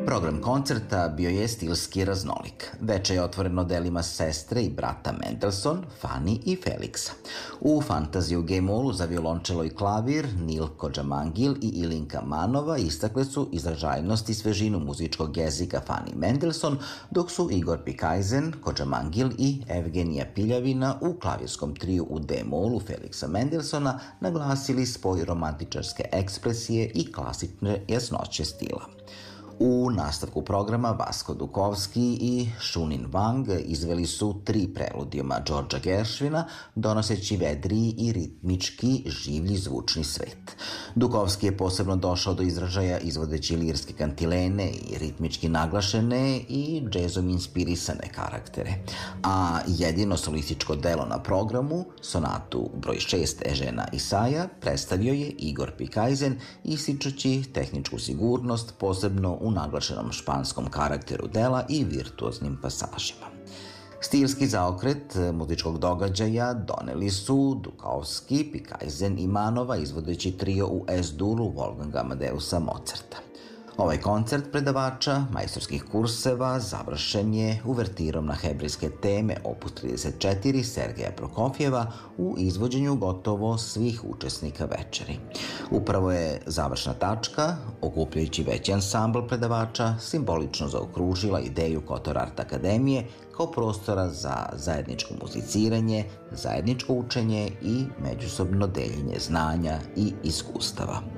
Program koncerta bio je stilski raznolik. Veče je otvoreno delima sestre i brata Mendelssohn, Fani i Feliksa. U Fantaziju G-molu za violončelo i klavir Nil Kodžamangil i Ilinka Manova istakle su izražajnost i svežinu muzičkog jezika Fani Mendelssohn, dok su Igor Pikajzen, Kodžamangil i Evgenija Piljavina u klavirskom triju u D-molu Feliksa Mendelssohna naglasili spoj romantičarske ekspresije i klasične jasnoće stila. U nastavku programa Vasko Dukovski i Shunin Wang izveli su 3 preludijuma Đorđa Gershvina, donoseći vedriji i ritmički življi zvučni svet. Dukovski je posebno došao do izražaja izvodeći lirske kantilene i ritmički naglašene i džezom inspirisane karaktere. A jedino solističko delo na programu, sonatu broj 6 Ežena Isaja, predstavio je Igor Pikajzen, ističući tehničku sigurnost, posebno u naglašenom španskom karakteru dela i virtuoznim pasažima. Stilski zaokret muzičkog događaja doneli su Dukovski, Pikajzen i Manova, izvodeći trio u S-duru Wolfganga Amadeusa Mozarta. Ovaj koncert predavača majstorskih kurseva završen je uvertirom na hebrejske teme opus 34 Sergeja Prokofjeva u izvođenju gotovo svih učesnika večeri. Upravo je završna tačka, okupljajući veći ansambl predavača, simbolično zaokružila ideju Kotor Art Akademije kao prostora za zajedničko muziciranje, zajedničko učenje i međusobno deljenje znanja i iskustava.